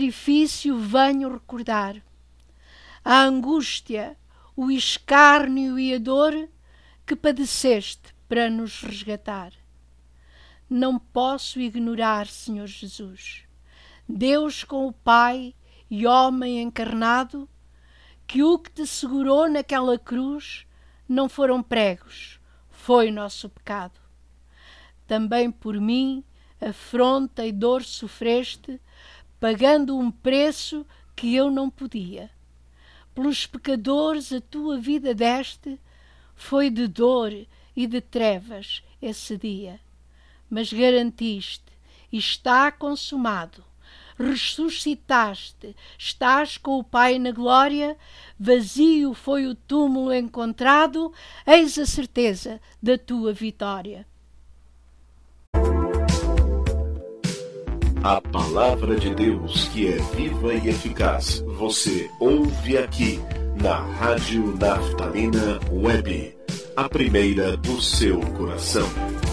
sacrifício venho recordar, a angústia, o escárnio e a dor que padeceste para nos resgatar. Não posso ignorar, Senhor Jesus, Deus com o Pai e homem encarnado, que o que te segurou naquela cruz não foram pregos, foi nosso pecado. Também por mim afronta e dor sofreste, pagando um preço que eu não podia. Pelos pecadores a tua vida deste, foi de dor e de trevas esse dia. Mas garantiste, e está consumado. Ressuscitaste, estás com o Pai na glória, vazio foi o túmulo encontrado, eis a certeza da tua vitória. A palavra de Deus, que é viva e eficaz, você ouve aqui na Rádio Naftalina Web, a primeira do seu coração.